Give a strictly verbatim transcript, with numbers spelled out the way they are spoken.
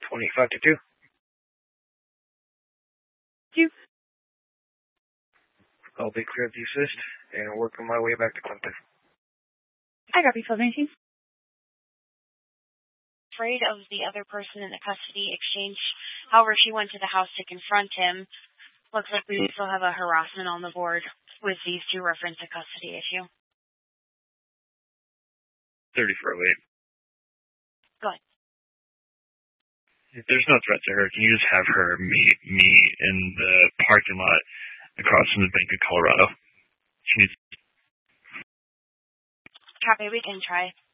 twenty-five to two. Two. I'll be clear of the assist and work on my way back to Clinton. I got you, twelve nineteen. Afraid of the other person in the custody exchange. However, she went to the house to confront him. Looks like we still have a harassment on the board with these two reference to custody issue. thirty-four late. Go ahead. If there's no threat to her, can you just have her meet me in the parking lot across from the Bank of Colorado? She needs. Copy, we can try.